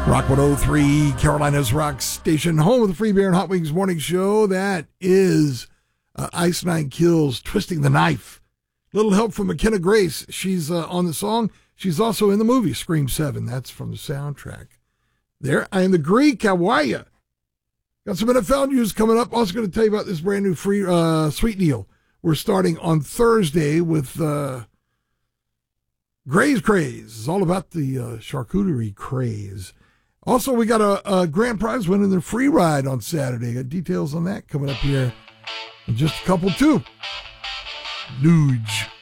Rock 103, Carolina's rock station, home of the Free Beer and Hot Wings morning show. That is Ice Nine Kills, Twisting the Knife. Little help from McKenna Grace. She's on the song. She's also in the movie Scream 7. That's from the soundtrack. There, I am the Greek. How are ya? Got some NFL news coming up. Also going to tell you about this brand new free sweet deal. We're starting on Thursday with Gray's Craze. It's all about the charcuterie craze. Also, we got a grand prize winner in the free ride on Saturday. Got details on that coming up here in just a couple, too. Luge.